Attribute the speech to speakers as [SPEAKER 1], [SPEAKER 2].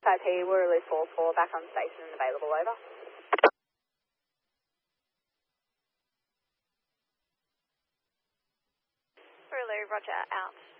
[SPEAKER 1] IP, Waterloo 44, back on station and available, over.
[SPEAKER 2] Waterloo, roger, out.